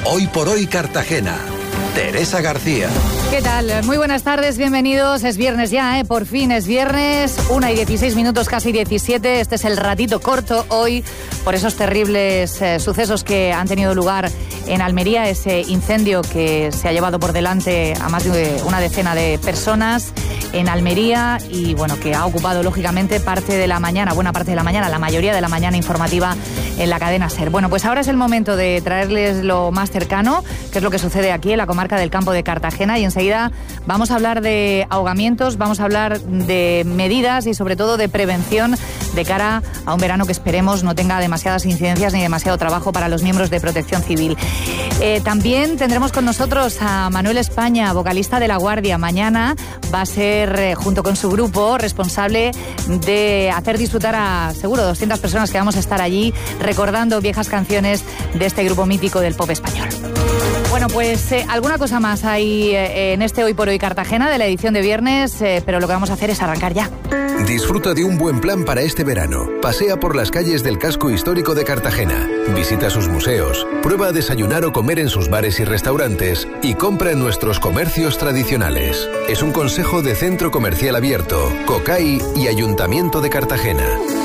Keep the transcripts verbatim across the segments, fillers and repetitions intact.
Hoy por hoy Cartagena. Teresa García. ¿Qué tal? Muy buenas tardes, bienvenidos. Es viernes ya, ¿eh? Por fin es viernes. Una y dieciséis minutos, casi diecisiete. Este es el ratito corto hoy por esos terribles eh, sucesos que han tenido lugar en Almería. Ese incendio que se ha llevado por delante a más de una decena de personas en Almería y, bueno, que ha ocupado, lógicamente, parte de la mañana, buena parte de la mañana, la mayoría de la mañana informativa en la cadena SER. Bueno, pues ahora es el momento de traerles lo más cercano, que es lo que sucede aquí en la comarca del Campo de Cartagena, y enseguida vamos a hablar de ahogamientos, vamos a hablar de medidas y sobre todo de prevención de cara a un verano que esperemos no tenga demasiadas incidencias ni demasiado trabajo para los miembros de Protección Civil. Eh, también tendremos con nosotros a Manuel España, vocalista de La Guardia. Mañana va a ser, eh, junto con su grupo, responsable de hacer disfrutar a, seguro, doscientas personas que vamos a estar allí recordando viejas canciones de este grupo mítico del pop español. Bueno, pues eh, alguna cosa más hay eh, en este Hoy por Hoy Cartagena de la edición de viernes, eh, pero lo que vamos a hacer es arrancar ya. Disfruta de un buen plan para este verano. Pasea por las calles del casco histórico de Cartagena. Visita sus museos. Prueba a desayunar o comer en sus bares y restaurantes. Y compra en nuestros comercios tradicionales. Es un consejo de Centro Comercial Abierto, COCAI y Ayuntamiento de Cartagena.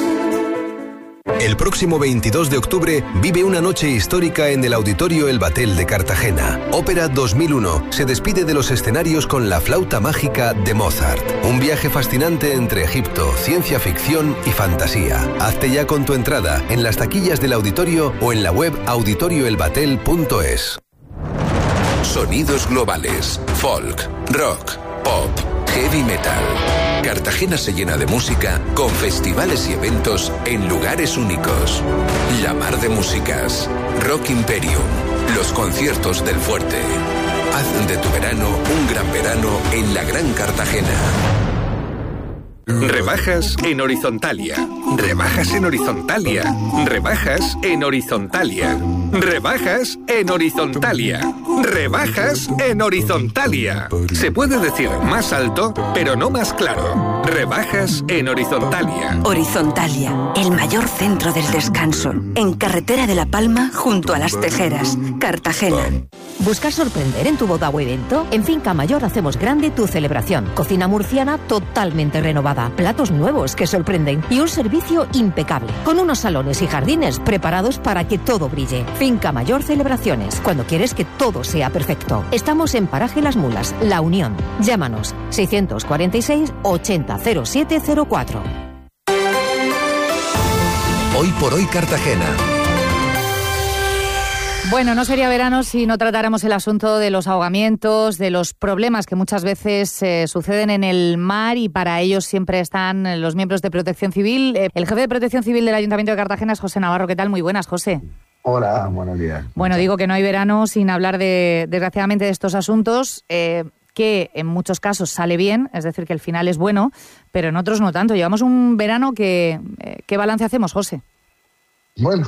El próximo veintidós de octubre vive una noche histórica en el Auditorio El Batel de Cartagena. Ópera dos mil uno se despide de los escenarios con La Flauta Mágica de Mozart. Un viaje fascinante entre Egipto, ciencia ficción y fantasía. Hazte ya con tu entrada en las taquillas del auditorio o en la web auditorio el batel punto es. Sonidos globales, folk, rock, pop, heavy metal. Cartagena se llena de música con festivales y eventos en lugares únicos. La Mar de Músicas, Rock Imperium, los conciertos del Fuerte. Haz de tu verano un gran verano en la Gran Cartagena. Rebajas en Horizontalia. Rebajas en Horizontalia. Rebajas en Horizontalia. Rebajas en Horizontalia. Rebajas en Horizontalia. Se puede decir más alto, pero no más claro. Rebajas en Horizontalia. Horizontalia, el mayor centro del descanso. En Carretera de La Palma, junto a Las Tejeras, Cartagena. ¿Buscas sorprender en tu boda o evento? En Finca Mayor hacemos grande tu celebración. Cocina murciana totalmente renovada, platos nuevos que sorprenden y un servicio impecable, con unos salones y jardines preparados para que todo brille. Finca Mayor Celebraciones, cuando quieres que todo sea perfecto. Estamos en Paraje Las Mulas, La Unión. Llámanos seiscientos cuarenta y seis ochenta cero siete cero cuatro. Hoy por Hoy Cartagena. Bueno, no sería verano si no tratáramos el asunto de los ahogamientos, de los problemas que muchas veces eh, suceden en el mar, y para ellos siempre están los miembros de Protección Civil. Eh, el jefe de Protección Civil del Ayuntamiento de Cartagena es José Navarro. ¿Qué tal? Muy buenas, José. Hola, buenos días. Bueno, digo que no hay verano sin hablar, de, desgraciadamente, de estos asuntos, eh, que en muchos casos sale bien, es decir, que el final es bueno, pero en otros no tanto. Llevamos un verano que... Eh, ¿qué balance hacemos, José? Bueno,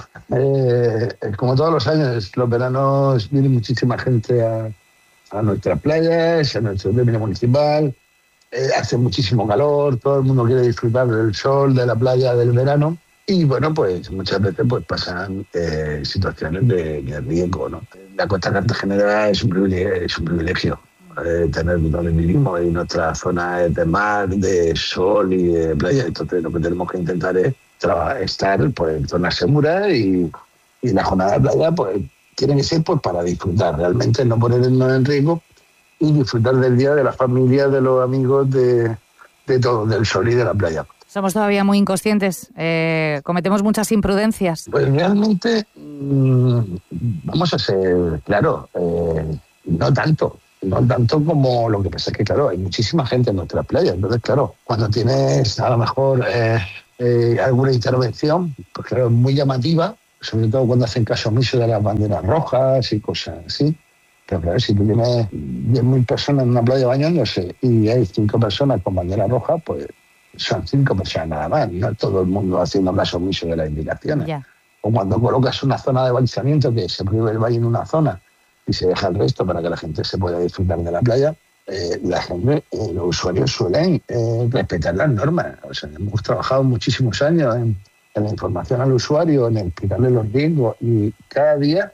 eh, como todos los años, los veranos viene muchísima gente a, a nuestras playas, a nuestro término municipal. Eh, hace muchísimo calor, todo el mundo quiere disfrutar del sol, de la playa, del verano. Y bueno, pues muchas veces pues pasan eh, situaciones de, de riesgo, ¿no? La costa cartagenera es un privilegio, es un privilegio eh, tener donde vivimos, y nuestra zona es de mar, de sol y de playa. Entonces lo que tenemos que intentar es estar pues, en zonas seguras, y, y la jornada de playa pues tiene que ser pues para disfrutar, realmente no ponernos en riesgo y disfrutar del día, de la familia, de los amigos, de, de todo, del sol y de la playa. Somos todavía muy inconscientes, eh, cometemos muchas imprudencias. Pues realmente, mmm, vamos a ser claro, eh, no tanto. No tanto como lo que pasa es que, claro, hay muchísima gente en nuestras playas. Entonces, claro, cuando tienes a lo mejor eh, eh, alguna intervención, pues claro, es muy llamativa, sobre todo cuando hacen caso omiso de las banderas rojas y cosas así. Pero claro, si tú tienes diez mil personas en una playa bañándose y hay cinco personas con bandera roja, pues son cinco personas nada más, no todo el mundo haciendo caso omiso de las indicaciones. Yeah. O cuando colocas una zona de balizamiento, que se prohíbe el baño en una zona y se deja el resto para que la gente se pueda disfrutar de la playa, eh, la gente, eh, los usuarios suelen eh, respetar las normas. O sea, hemos trabajado muchísimos años en, en la información al usuario, en explicarle los riesgos, y cada día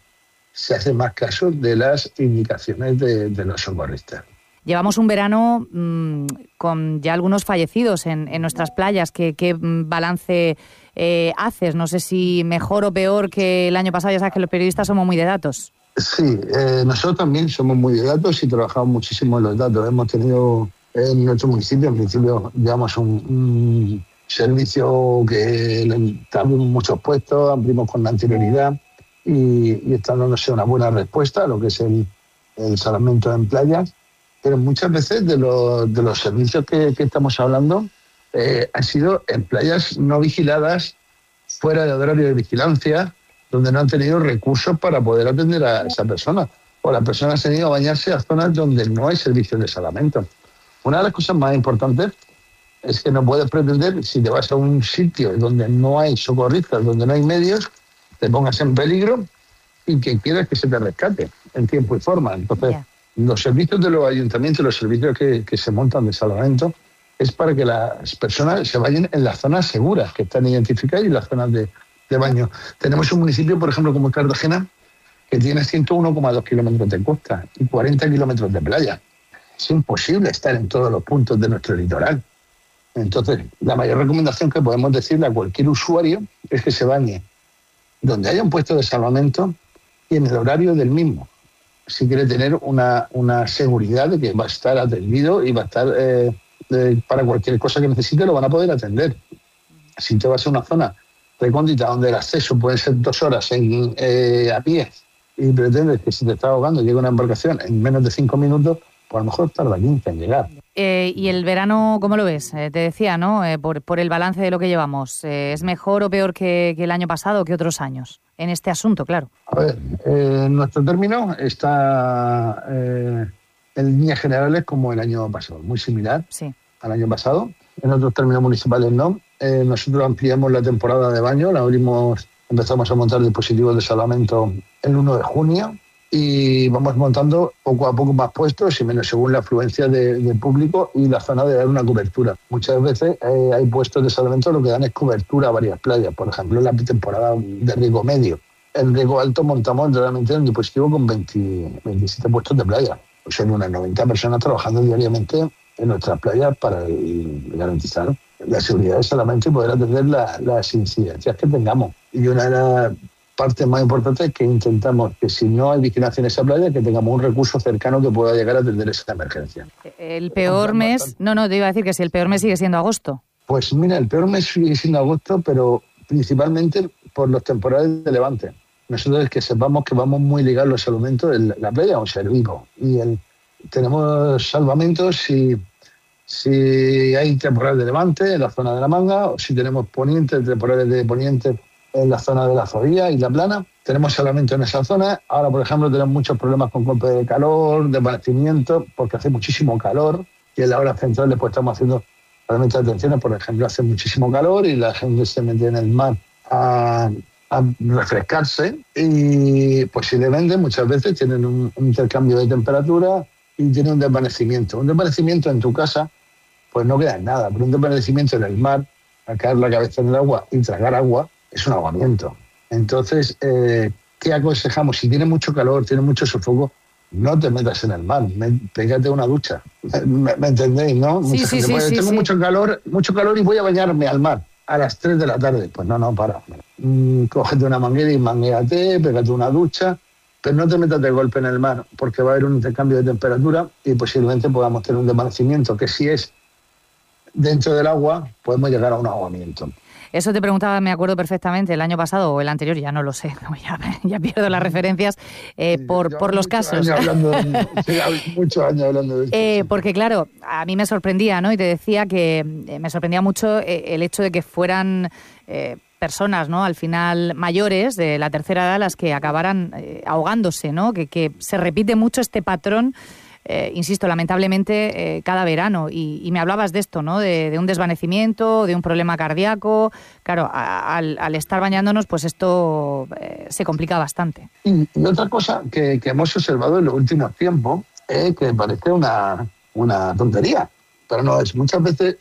se hace más caso de las indicaciones de, de los socorristas. Llevamos un verano mmm, con ya algunos fallecidos en, en nuestras playas. ¿Qué, qué balance eh, haces? No sé si mejor o peor que el año pasado. Ya sabes que los periodistas somos muy de datos. Sí, eh, nosotros también somos muy de datos y trabajamos muchísimo en los datos. Hemos tenido en nuestro municipio, en principio, llevamos un, un servicio que estamos en muchos puestos, abrimos con anterioridad y, y está dándose una buena respuesta a lo que es el, el salvamento en playas. Pero muchas veces de los, de los servicios que, que estamos hablando eh, han sido en playas no vigiladas, fuera de horario de vigilancia, donde no han tenido recursos para poder atender a esa persona. O la persona ha tenido a bañarse a zonas donde no hay servicios de salvamento. Una de las cosas más importantes es que no puedes pretender, si te vas a un sitio donde no hay socorristas, donde no hay medios, te pongas en peligro y que quieras que se te rescate en tiempo y forma. Entonces, yeah. los servicios de los ayuntamientos, los servicios que, que se montan de salvamento, es para que las personas se vayan en las zonas seguras que están identificadas y las zonas de, de baño. Tenemos un municipio, por ejemplo, como Cartagena, que tiene ciento uno coma dos kilómetros de costa y cuarenta kilómetros de playa. Es imposible estar en todos los puntos de nuestro litoral. Entonces, la mayor recomendación que podemos decirle a cualquier usuario es que se bañe donde haya un puesto de salvamento y en el horario del mismo, si quiere tener una, una seguridad de que va a estar atendido y va a estar eh, eh, para cualquier cosa que necesite lo van a poder atender. Si te vas a una zona recóndita donde el acceso puede ser dos horas en, eh, a pie y pretendes que si te está ahogando llegue una embarcación en menos de cinco minutos, pues a lo mejor tarda quince en llegar. Eh, ¿Y el verano cómo lo ves? Eh, te decía, ¿no? Eh, por, por el balance de lo que llevamos. Eh, ¿Es mejor o peor que, que el año pasado o que otros años? En este asunto, claro. A ver, eh, nuestro término está eh, en líneas generales como el año pasado, muy similar sí. al año pasado. En otros términos municipales no. Eh, nosotros ampliamos la temporada de baño, la abrimos, empezamos a montar dispositivos de salvamento el uno de junio. Y vamos montando poco a poco más puestos y menos según la afluencia de, de público y la zona de dar una cobertura. Muchas veces eh, hay puestos de salvamento lo que dan es cobertura a varias playas. Por ejemplo, en la temporada de riego medio. En riego alto montamos realmente un dispositivo con veinte, veintisiete puestos de playa. O sea, unas noventa personas trabajando diariamente en nuestras playas para el, garantizar la seguridad de salvamento y poder atender la, las incidencias que tengamos. Y una de las parte más importante es que intentamos que si no hay vigilancia en esa playa, que tengamos un recurso cercano que pueda llegar a atender esa emergencia. El peor mes, bastante. no, no, te iba a decir que si el peor mes sigue siendo agosto. Pues mira, el peor mes sigue siendo agosto, pero principalmente por los temporales de levante. Nosotros es que sepamos que vamos muy ligados los salvamentos, en la playa es un ser vivo. Y el, tenemos salvamentos si, si hay temporales de levante en la zona de la Manga, o si tenemos poniente, temporales de poniente en la zona de la Zorrilla y la Plana. Tenemos salvamento en esa zona. Ahora, por ejemplo, tenemos muchos problemas con golpe de calor, desvanecimiento, porque hace muchísimo calor y en la hora central después estamos haciendo realmente atenciones. Por ejemplo, hace muchísimo calor y la gente se mete en el mar a, a refrescarse y posiblemente muchas veces tienen un, un intercambio de temperatura y tienen un desvanecimiento. Un desvanecimiento en tu casa pues no queda en nada, pero un desvanecimiento en el mar, al caer la cabeza en el agua y tragar agua, es un ahogamiento. Entonces, eh, ¿qué aconsejamos? Si tiene mucho calor, tiene mucho sofoco, no te metas en el mar, me, pégate una ducha. ¿Me, me entendéis, no? Sí, Mucha sí, gente sí, puede, sí, tengo sí. mucho calor, mucho calor y voy a bañarme al mar a las tres de la tarde. Pues no, no, para. Mm, cógete una manguera y manguéate, pégate una ducha, pero no te metas de golpe en el mar, porque va a haber un intercambio de temperatura y posiblemente podamos tener un desvanecimiento, que si es dentro del agua, podemos llegar a un ahogamiento. Eso te preguntaba, me acuerdo perfectamente, el año pasado o el anterior, ya no lo sé, no, ya, ya pierdo las referencias, eh, por, por los casos. Años hablando, sí, muchos años hablando de esto. Eh, sí. Porque claro, a mí me sorprendía, ¿no? Y te decía que eh, me sorprendía mucho eh, el hecho de que fueran eh, personas, ¿no? Al final mayores, de la tercera edad, las que acabaran eh, ahogándose, ¿no? Que, que se repite mucho este patrón. Eh, insisto, lamentablemente eh, cada verano y, y me hablabas de esto, ¿no? De, de un desvanecimiento, de un problema cardíaco. Claro, a, al, al estar bañándonos, pues esto eh, se complica bastante. Y, y otra cosa que, que hemos observado en los últimos tiempos es que parece una, una tontería, pero no es. Muchas veces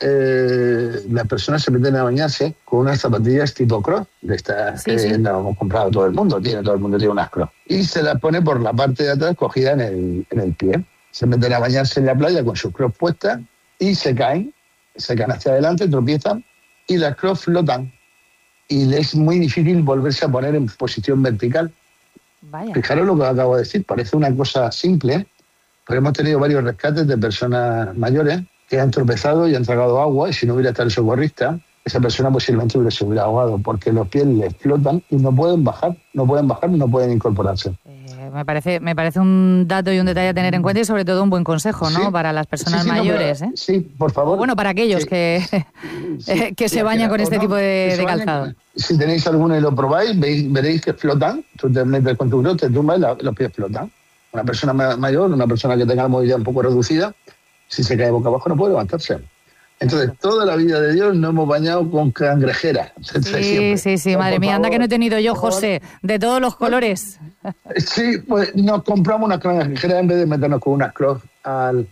eh, las personas se meten a bañarse con unas zapatillas tipo Crocs, de estas sí, que sí. no hemos comprado todo el mundo, tiene todo el mundo tiene unas Crocs. Y se las pone por la parte de atrás cogida en el, en el pie. Se meten a bañarse en la playa con sus Crocs puestas y se caen, se caen hacia adelante, tropiezan y las Crocs flotan. Y les es muy difícil volverse a poner en posición vertical. Vaya. Fijaros lo que acabo de decir, parece una cosa simple, pero hemos tenido varios rescates de personas mayores que han tropezado y han tragado agua, y si no hubiera estado el socorrista, esa persona posiblemente hubiera, se hubiera ahogado, porque los pies les flotan y no pueden bajar, no pueden bajar, no pueden incorporarse. Eh, me parece me parece un dato y un detalle a tener en cuenta y sobre todo un buen consejo, ¿no? Sí. Para las personas Sí, sí, no, mayores, pero- ¿eh? Sí, por favor. O bueno, para aquellos Sí. que, Sí, que sí, se bañan que- con o este no, tipo de, que se de bañen calzado. con- Si tenéis alguno y lo probáis, veis, veréis que flotan. Tú te metes con tu Croc, te tumbas y la- los pies flotan. Una persona ma- mayor, una persona que tenga la movilidad un poco reducida, si se cae boca abajo no puede levantarse. Entonces, toda la vida de Dios nos hemos bañado con cangrejera. Sí, sí, sí, madre mía, anda que no he tenido yo, José, de todos los colores. Sí, pues nos compramos una cangrejera en vez de meternos con unas Crocs al,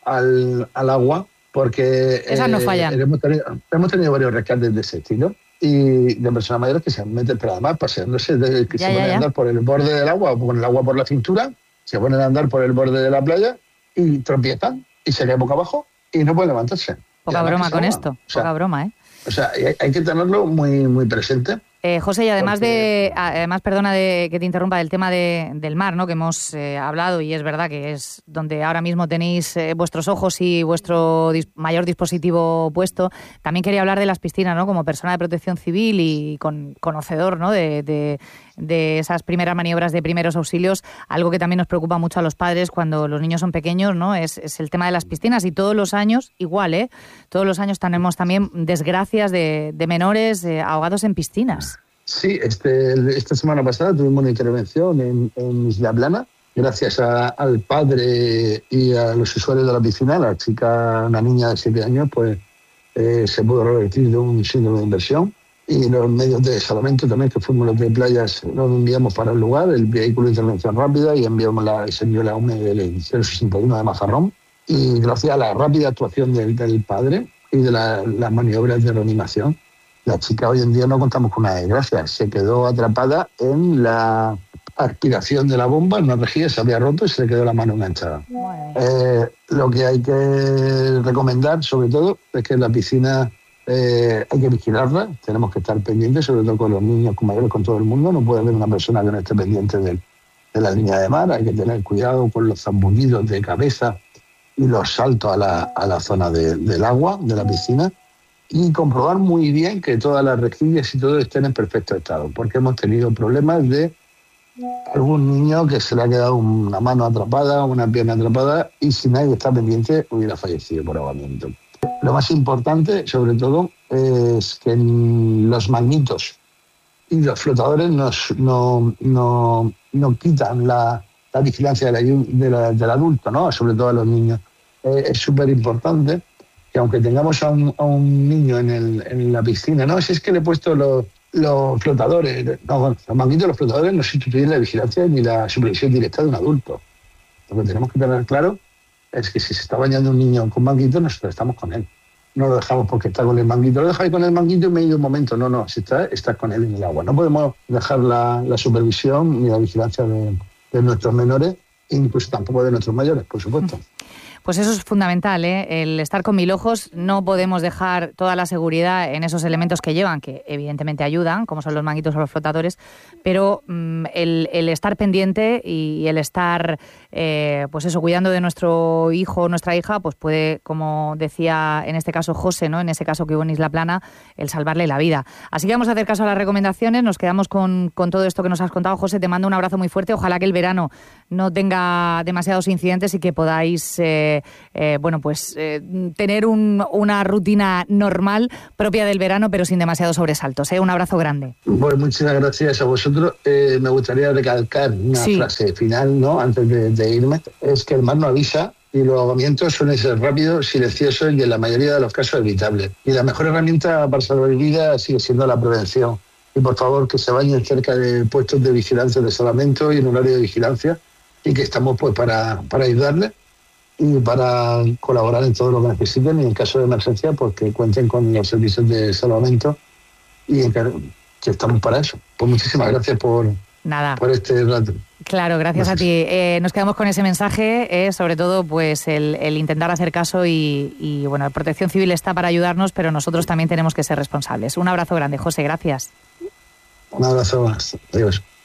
al, al agua, porque Esas no fallan. hemos, tenido, hemos tenido varios rescates de ese estilo y de personas mayores que se meten, pero además paseándose, de, que Ya, se ya, ponen ya. a andar por el borde del agua, o con el agua por la cintura, se ponen a andar por el borde de la playa y tropiezan y se caen boca abajo y no pueden levantarse. Y Poca además broma que se con ahogan. esto, O sea, poca broma, ¿eh? O sea, hay, hay que tenerlo muy, muy presente. Eh, José, y además Porque- de, además, perdona de que te interrumpa, del tema de, del mar, ¿no? Que hemos eh, hablado y es verdad que es donde ahora mismo tenéis eh, vuestros ojos y vuestro dis- mayor dispositivo puesto. También quería hablar de las piscinas, ¿no? Como persona de protección civil y con, conocedor, ¿no? De, de, de esas primeras maniobras de primeros auxilios, algo que también nos preocupa mucho a los padres cuando los niños son pequeños, ¿no? Es, es el tema de las piscinas y todos los años, igual, ¿eh? Todos los años tenemos también desgracias de, de menores eh, ahogados en piscinas. Sí, este, esta semana pasada tuvimos una intervención en, en Isla Plana, gracias a, al padre y a los usuarios de la piscina. La chica, una niña de siete años, pues eh, se pudo revertir de un síndrome de inversión. Y los medios de salvamento también, que fuimos los de playas, los enviamos para el lugar, el vehículo de intervención rápida, y enviamos la, se envió la U M del cero sesenta y uno de Mazarrón. Y gracias a la rápida actuación del, del padre y de la, las maniobras de reanimación, la chica hoy en día no contamos con una desgracia. Se quedó atrapada en la aspiración de la bomba, en una rejilla se había roto y se le quedó la mano enganchada. Eh, lo que hay que recomendar, sobre todo, es que la piscina eh, hay que vigilarla, tenemos que estar pendientes, sobre todo con los niños, con mayores, con todo el mundo. No puede haber una persona que no esté pendiente de, de la línea de mar. Hay que tener cuidado con los zambullidos de cabeza y los saltos a la, a la zona de, del agua, de la piscina, y comprobar muy bien que todas las rejillas y todo estén en perfecto estado, porque hemos tenido problemas de algún niño que se le ha quedado una mano atrapada, una pierna atrapada, y si nadie está pendiente hubiera fallecido por ahogamiento. Lo más importante, sobre todo, es que los manguitos y los flotadores nos, no, no, no quitan la, la vigilancia de la, de la, del adulto, ¿no? Sobre todo a los niños. Eh, es súper importante que aunque tengamos a un, a un niño en, el, en la piscina, no, si es que le he puesto los, los flotadores, no, bueno, los manguitos de los flotadores no sustituyen la vigilancia ni la supervisión directa de un adulto. Lo que tenemos que tener claro es que si se está bañando un niño con manguito, nosotros estamos con él. No lo dejamos porque está con el manguito, lo dejáis con el manguito y me he ido un momento. No, no, si está, estás con él en el agua. No podemos dejar la, la supervisión ni la vigilancia de, de nuestros menores, incluso tampoco de nuestros mayores, por supuesto. Pues eso es fundamental, ¿eh? El estar con mil ojos. No podemos dejar toda la seguridad en esos elementos que llevan, que evidentemente ayudan, como son los manguitos o los flotadores, pero mmm, el, el estar pendiente y el estar, eh, pues eso, cuidando de nuestro hijo o nuestra hija, pues puede, como decía en este caso José, ¿no? En ese caso que hubo en Isla Plana, el salvarle la vida. Así que vamos a hacer caso a las recomendaciones. Nos quedamos con, con todo esto que nos has contado, José. Te mando un abrazo muy fuerte. Ojalá que el verano no tenga demasiados incidentes y que podáis eh, Eh, bueno, pues eh, tener un, una rutina normal propia del verano, pero sin demasiados sobresaltos. ¿eh? Un abrazo grande. Bueno, muchas gracias a vosotros. Eh, me gustaría recalcar una sí. frase final, ¿no? Antes de, de irme. Es que el mar no avisa y los ahogamientos suelen ser rápidos, silenciosos y en la mayoría de los casos evitables. Y la mejor herramienta para salvar vidas sigue siendo la prevención. Y por favor, que se bañen cerca de puestos de vigilancia de salvamento y en horario de vigilancia, y que estamos pues para, para ayudarles. y para colaborar en todo lo que necesiten y en caso de emergencia pues que cuenten con los servicios de salvamento y que, que estamos para eso. Pues muchísimas gracias por, Nada. por este rato. Claro, gracias, gracias. a ti. Eh, nos quedamos con ese mensaje, eh, sobre todo pues el, el intentar hacer caso y, y bueno, la Protección Civil está para ayudarnos, pero nosotros también tenemos que ser responsables. Un abrazo grande, José, gracias. Un abrazo más. Adiós.